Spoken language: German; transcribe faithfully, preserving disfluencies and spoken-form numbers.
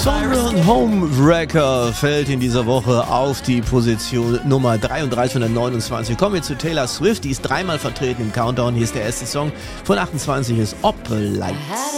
Sovereign Homewrecker fällt in dieser Woche auf die Position Nummer dreiunddreißighundertneunundzwanzig. Kommen wir zu Taylor Swift, die ist dreimal vertreten im Countdown. Hier ist der erste Song von achtundzwanzig, ist Opalite.